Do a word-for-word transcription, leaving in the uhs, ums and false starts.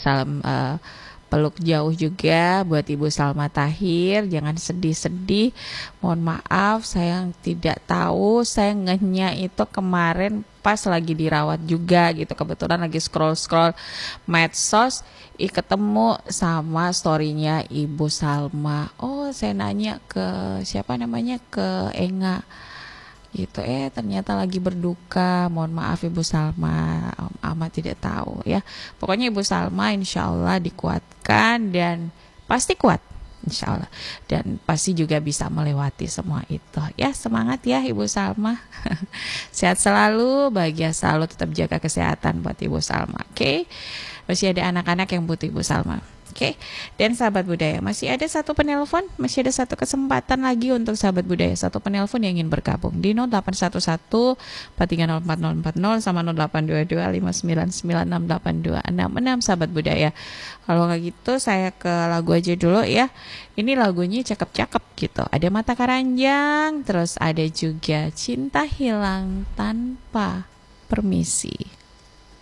Salam uh, peluk jauh juga buat Ibu Salma Tahir. Jangan sedih-sedih. Mohon maaf saya tidak tahu. Saya ngehnya itu kemarin pas lagi dirawat juga gitu. Kebetulan lagi scroll-scroll medsos, i ketemu sama storynya Ibu Salma. Oh, saya nanya ke siapa namanya, ke Enga gitu, eh ternyata lagi berduka. Mohon maaf Ibu Salma, Om Ahmad tidak tahu ya. Pokoknya Ibu Salma insya Allah dikuatkan dan pasti kuat insya Allah, dan pasti juga bisa melewati semua itu ya. Semangat ya Ibu Salma. Sehat selalu, bahagia selalu, tetap jaga kesehatan buat Ibu Salma. Oke, okay? Masih ada anak-anak yang butuh Ibu Salma. Oke, okay. Dan sahabat budaya, masih ada satu penelpon, masih ada satu kesempatan lagi untuk sahabat budaya, satu penelpon yang ingin bergabung di nol delapan satu satu empat tiga nol empat nol empat nol sama nol delapan dua dua lima sembilan sembilan enam delapan dua enam enam sahabat budaya. Kalau nggak gitu saya ke lagu aja dulu ya. Ini lagunya cakep-cakep gitu. Ada Mata Keranjang, terus ada juga Cinta Hilang Tanpa Permisi.